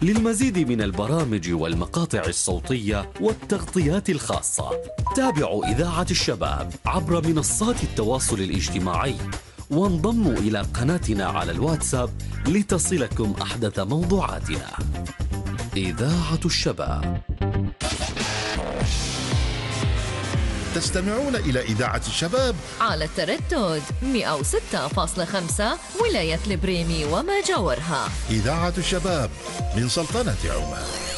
للمزيد من البرامج والمقاطع الصوتية والتغطيات الخاصة تابعوا إذاعة الشباب عبر منصات التواصل الاجتماعي، وانضموا إلى قناتنا على الواتساب لتصلكم أحدث موضوعاتنا. إذاعة الشباب. تستمعون إلى إذاعة الشباب على التردد 106.5 ولاية البريمي وما جاورها. إذاعة الشباب من سلطنة عمان.